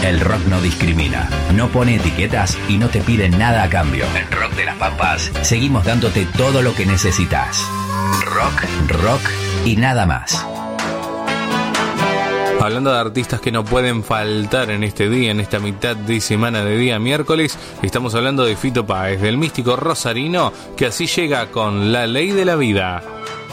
El rock no discrimina, no pone etiquetas y no te pide nada a cambio. En Rock de las Pampas seguimos dándote todo lo que necesitas. Rock y nada más. Hablando de artistas que no pueden faltar en este día, en esta mitad de semana de día miércoles, estamos hablando de Fito Páez, del místico rosarino, que así llega con La Ley de la Vida.